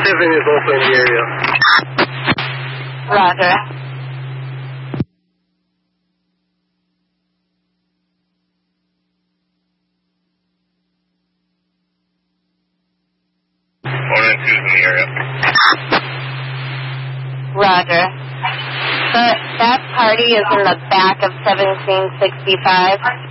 7 is also in the area. Roger. Two is in the area. Roger. That party is in the back of 1765.